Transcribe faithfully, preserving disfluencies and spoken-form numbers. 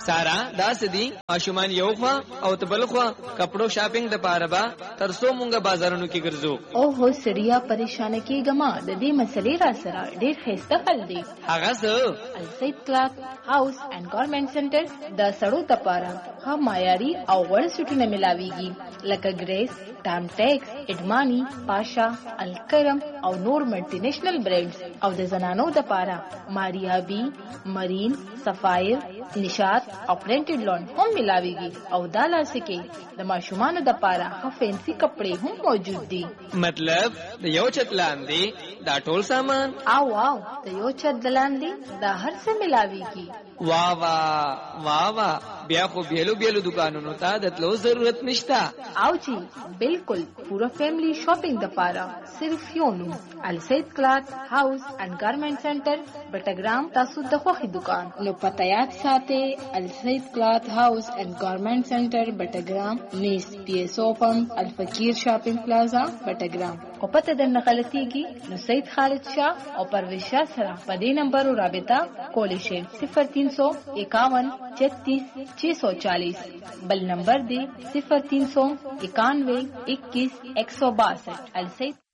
سارا دا سدي ماشومان یو خوا او تبل خوا کپڑو شاپینګ د پاره با ترسو مونږه بازارونو کې ګرځو. او هو سړیا پریشان کېګما د دې مسلې را سره ډېر خسته خل دی. هغه څه السید کلاث هاوس اینڈ گارمنٹ سنټر د سړو لپاره ها معیاري او وړ سټونه ملاويږي لکه ګریس، ټام ټیکس، اډمانی، پاشا، الکرم او نور ملټي نېشنل برانډز او د زنانو لپاره ماریابي، مرین، سفایر، نشاط او پرنټډ لون هم ملاويږي او دا لاسکه د ماشومان لپاره ها فینسي کپڑے هم موجود دي. مطلب د یو چت لاندې دا ټول سامان او واو د یو چت لاندې دا هر څه ملاويږي. واہ واہ واہ واہ بیا خو بیلو بیلو دکانونو ته د تلو ضرورت نشتا. او جی بالکل پورا فیملی شاپینګ د پاره صرف یو نوم السید کلاث هاوس اینڈ گارمنٹ سنټر بټګرام تاسو د خوخي دکان نو پته یاد ساتئ السید کلاث هاوس اینڈ گارمنٹ سنټر بټګرام نیس پی ایس او پمپ الفقیر شاپینګ پلازا بټګرام. او پته درنه غلطیږي نو سید خالد شاه او پرویز شاه سره په دې نمبر رابطه کولی شئ صفر تین سو اکاون چھتیس چھ سو چالیس. بل نمبر دی صفر تین سو اکانوے اکیس ایک سو باسٹھ. السید